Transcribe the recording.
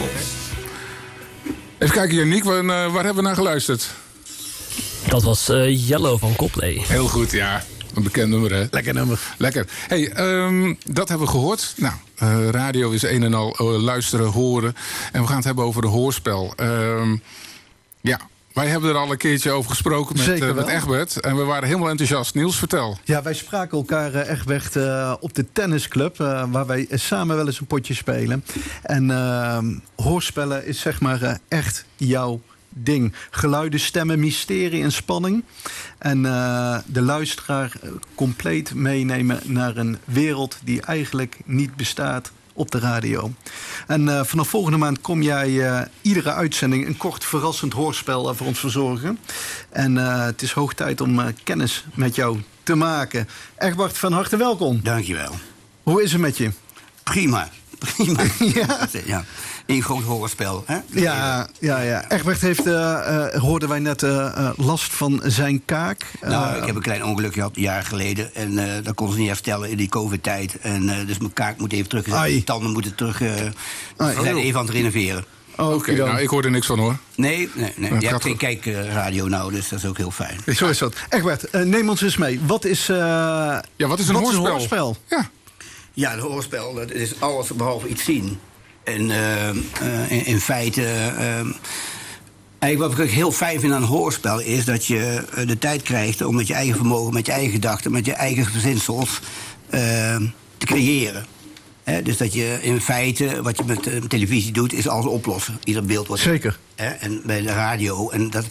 Klopt. Even kijken, Yannick, waar hebben we naar geluisterd? Dat was Yellow van Coldplay. Heel goed, ja. Een bekend nummer, hè? Lekker nummer. Lekker. Hey, dat hebben we gehoord. Nou, radio is een en al luisteren, horen. En we gaan het hebben over de hoorspel. Ja, wij hebben er al een keertje over gesproken met Egbert. En we waren helemaal enthousiast. Niels, vertel. Ja, wij spraken elkaar, Egbert, op de tennisclub. Waar wij samen wel eens een potje spelen. En hoorspellen is zeg maar echt jouw ding. Geluiden, stemmen, mysterie en spanning. En de luisteraar compleet meenemen naar een wereld die eigenlijk niet bestaat op de radio. En vanaf volgende maand kom jij iedere uitzending een kort verrassend hoorspel voor ons verzorgen. En het is hoog tijd om kennis met jou te maken. Egbert, van harte welkom. Dankjewel. Hoe is het met je? Prima. Ja. Een groot hoorspel, hè? Ja. Egbert heeft, hoorden wij net, last van zijn kaak. Nou, ik heb een klein ongeluk gehad, een jaar geleden. En dat kon ze niet herstellen in die COVID-tijd. En dus mijn kaak moet even teruggezet. De tanden moeten terug. We zijn even aan het renoveren. Oké, nou, ik hoor er niks van, hoor. Nee. Je hebt geen kijkradio nou, dus dat is ook heel fijn. Zo is dat. Egbert, neem ons eens mee. Wat is een hoorspel? Ja, een hoorspel, dat is alles behalve iets zien. En in feite, eigenlijk wat ik heel fijn vind aan een hoorspel is dat je de tijd krijgt om met je eigen vermogen, met je eigen gedachten, met je eigen verzinsels te creëren. Dus dat je in feite, wat je met televisie doet, is alles oplossen. Ieder beeld wordt. Zeker. En bij de radio, en dat